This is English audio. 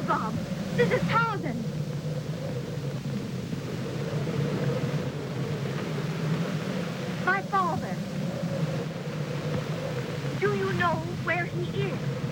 Bob. This is Tarzan. My father. Do you know where he is?